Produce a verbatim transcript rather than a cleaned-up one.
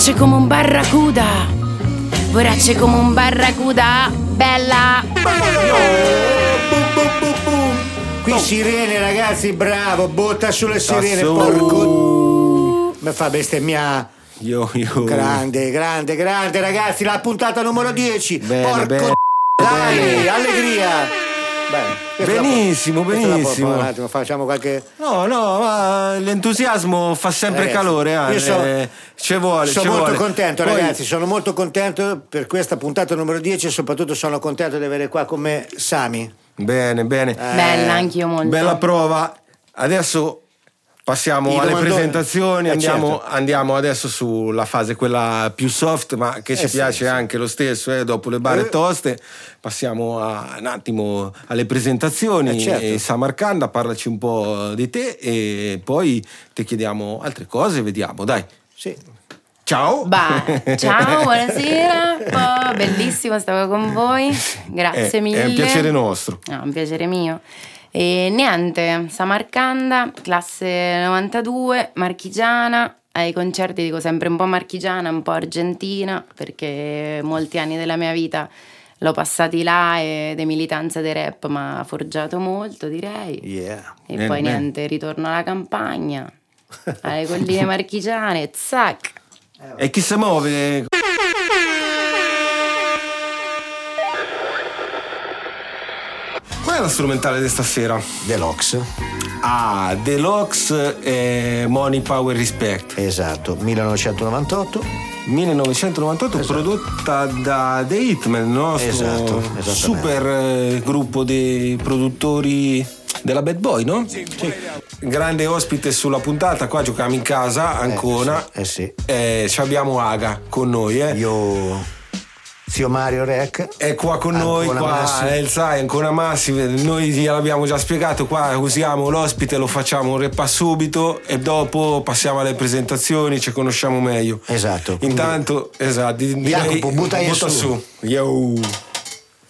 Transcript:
C'è come un barracuda, voracce come un barracuda, bella. Qui sirene, ragazzi, bravo, botta sulle sirene, porco. Mi fa bestemmia. Io, io. Grande, grande, grande, ragazzi, la puntata numero dieci. Bene, porco bene, dai, bene. Allegria. Beh, benissimo, la, benissimo. Un attimo, facciamo qualche. No, no, ma l'entusiasmo fa sempre Ragazzi, calore. Eh. io so, eh, ci vuole, sono ci molto vuole. contento, Poi, ragazzi. Sono molto contento per questa puntata numero dieci. E soprattutto sono contento di avere qua con me Sami. Bene, bene. Eh, Bella, anch'io molto. Bella prova. Adesso passiamo I alle domandoni. presentazioni. Eh, Andiamo, certo. andiamo adesso sulla fase quella più soft, ma che ci Eh, sì, piace sì. anche lo stesso. Eh, dopo le barre Eh. toste, passiamo a, un attimo alle presentazioni. Eh, certo. E Samarcanda, parlaci un po' di te e poi ti chiediamo altre cose. Vediamo, dai. Sì. Ciao. Bah, ciao, buonasera. Oh, bellissimo, stavo con voi. Grazie Eh, mille. È un piacere nostro. No, un piacere mio. E niente, Samarcanda, classe novantadue, marchigiana. Ai concerti dico sempre un po' marchigiana, un po' argentina, perché molti anni della mia vita l'ho passati là e di militanza del rap mi ha forgiato molto, direi. Yeah. E Bene, poi bene. niente, ritorno alla campagna, alle colline marchigiane, zac. E chi si muove? Qual è la strumentale di stasera? Deluxe. Ah, Deluxe e Money, Power, Respect. Esatto, millenovecentonovantotto. millenovecentonovantotto, Esatto. prodotta da The Hitman, il nostro Esatto, esattamente. super eh, gruppo di produttori della Bad Boy, no? Sì. Grande ospite sulla puntata, qua giochiamo in casa, Ancona. Eh sì. Eh, ci abbiamo Aga con noi, eh. Io, zio Mario Rec. È qua con noi, Ancona qua Massi. eh, sai, ancora Massi, noi gliel'abbiamo già spiegato, qua usiamo l'ospite, lo facciamo un repa subito e dopo passiamo alle presentazioni, ci conosciamo meglio. Esatto. quindi- Intanto, esatto, di- direi, Jacopo, buttai butta su. su. Yo.